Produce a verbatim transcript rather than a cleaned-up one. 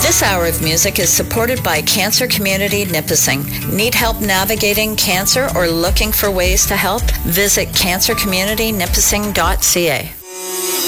This hour of music is supported by Cancer Community Nipissing. Need help navigating cancer or looking for ways to help? Visit cancer community nipissing dot c a.